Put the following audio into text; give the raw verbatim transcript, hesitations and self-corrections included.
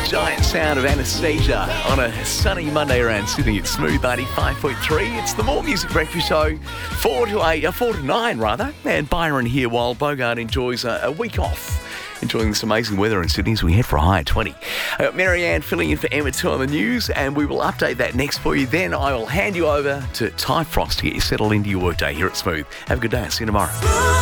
giant sound of Anastasia on a sunny Monday around Sydney. It's Smooth ninety-five point three. It's the More Music Breakfast Show, four to eight, uh, four to nine rather. And Byron here while Bogart enjoys a, a week off. Enjoying this amazing weather in Sydney as we head for a high of twenty. I got Marianne filling in for Emma too on the news, and we will update that next for you. Then I will hand you over to Ty Frost to get you settled into your workday here at Smooth. Have a good day. I'll see you tomorrow.